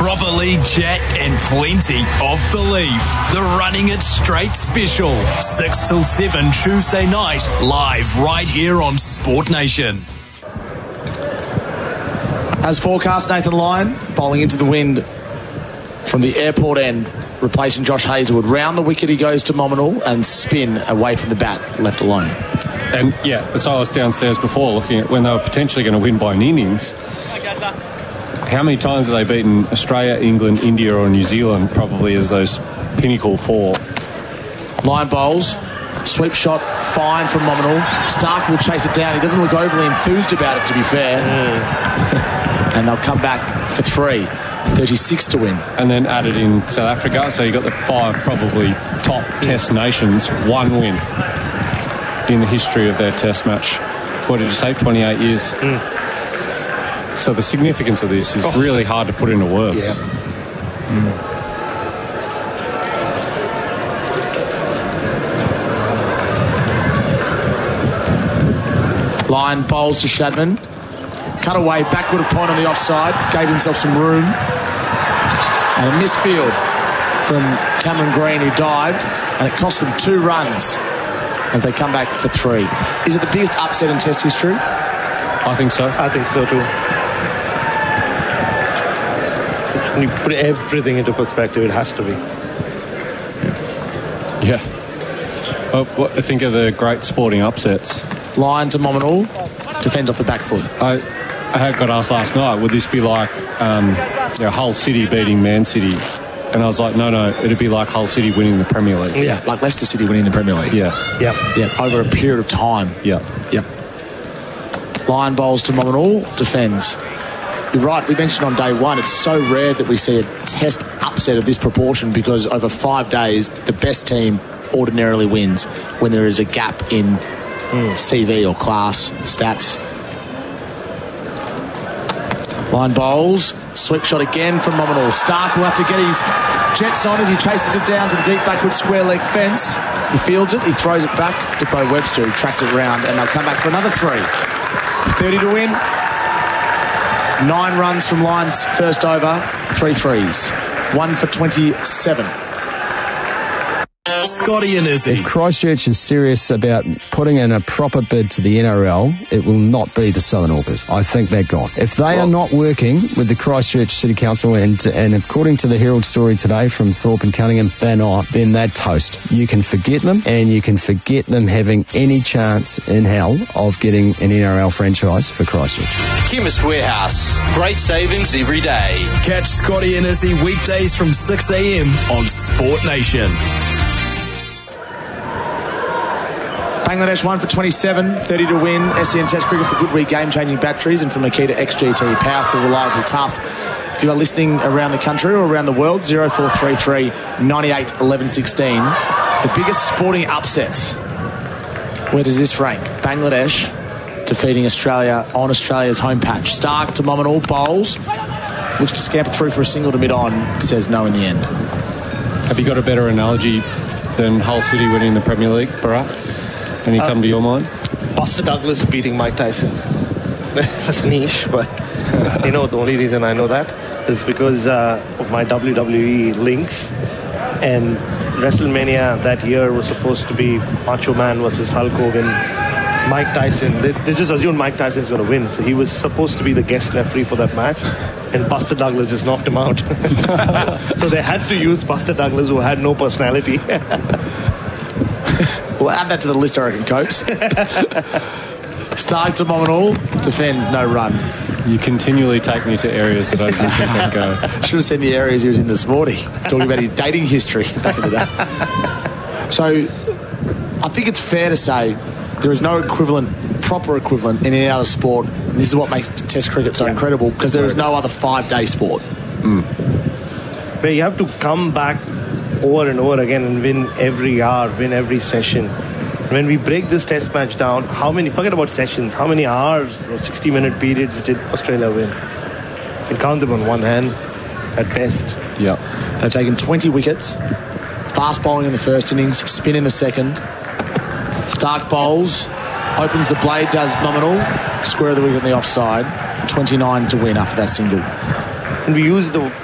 proper league chat and plenty of belief. The Running It Straight special, 6 till 7 Tuesday night, live right here on Sport Nation. As forecast, Nathan Lyon bowling into the wind from the airport end, replacing Josh Hazlewood. Round the wicket he goes to Mominal and spin away from the bat, left alone. And yeah, as I was downstairs before looking at when they were potentially going to win by an innings, how many times have they beaten Australia, England, India or New Zealand probably as those pinnacle four? Lyon bowls, sweep shot, fine from Mominal. Stark will chase it down. He doesn't look overly enthused about it, to be fair. And they'll come back for 3. 36 to win. And then added in South Africa, so you got the 5 probably top Test nations, 1 win in the history of their Test match. What did you say, 28 years? So the significance of this is really hard to put into words. Yeah. Lyon bowls to Shadman. Cut away, backward of point on the offside. Gave himself some room. And a misfield from Cameron Green, who dived. And it cost them 2 runs as they come back for 3. Is it the biggest upset in Test history? I think so. I think so too. When you put everything into perspective, it has to be. Yeah. Well, what do you think of the great sporting upsets? Lyon to Mominal, defends off the back foot. I had got asked last night, would this be like Hull City beating Man City? And I was like, no, it'd be like Hull City winning the Premier League. Yeah, like Leicester City winning the Premier League. Yeah. Over a period of time. Yeah. Lyon bowls to Mominal, defends. You're right, we mentioned on day one, it's so rare that we see a Test upset of this proportion because over 5 days, the best team ordinarily wins when there is a gap in CV or class stats. Lyon bowls, sweep shot again from Mominal. Stark will have to get his jets on as he chases it down to the deep backward square leg fence. He fields it, he throws it back to Beau Webster, who tracked it round, and they'll come back for another 3. 30 to win. 9 runs from Lyon's first over, 3 threes. 1 for 27. Scotty and Izzy. If Christchurch is serious about putting in a proper bid to the NRL, it will not be the Southern Hawkers. I think they're gone. If they are not working with the Christchurch City Council, and according to the Herald story today from Thorpe and Cunningham, they're not, then they're toast. You can forget them, and you can forget them having any chance in hell of getting an NRL franchise for Christchurch. Chemist Warehouse. Great savings every day. Catch Scotty and Izzy weekdays from 6 a.m. on Sport Nation. Bangladesh 1 for 27, 30 to win. SEN Test Cricket for Goodweek game-changing batteries, and from Makita XGT, powerful, reliable, tough. If you are listening around the country or around the world, 0433 98 11 16. The biggest sporting upsets. Where does this rank? Bangladesh defeating Australia on Australia's home patch. Stark to Mominal, bowls. Looks to scamper through for a single to mid-on. Says no in the end. Have you got a better analogy than Hull City winning the Premier League, Bharat? Any come to your mind? Buster Douglas beating Mike Tyson. That's niche, but the only reason I know that is because of my WWE links. And WrestleMania that year was supposed to be Macho Man versus Hulk Hogan. Mike Tyson, they just assumed Mike Tyson's going to win, so he was supposed to be the guest referee for that match, and Buster Douglas just knocked him out. So they had to use Buster Douglas, who had no personality. We'll add that to the list, I reckon, Copes. Stark to Mominal, defends, no run. You continually take me to areas that I didn't think I'd go. Should have seen the areas he was in this morning, talking about his dating history back in the day. So, I think it's fair to say there is no proper equivalent in any other sport. And this is what makes Test cricket so incredible, because there is no other 5-day sport. Where you have to come back over and over again and win every hour, win every session. When we break this Test match down, forget about sessions, how many hours or 60-minute periods did Australia win? You can count them on one hand at best. Yeah. They've taken 20 wickets, fast bowling in the first innings, spin in the second. Stark bowls, opens the blade, does Mominal, square of the wicket on the offside, 29 to win after that single. And we use the